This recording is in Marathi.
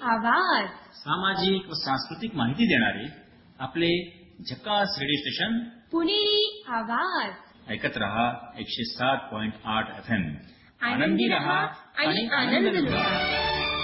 आवाज. सामाजिक व सांस्कृतिक माहिती देणारे आपले झकास रेडिओ स्टेशन पुणेरी आवाज. ऐकत रहा 107.8 FM. आनंदी रहा आणि आनंद लुटा.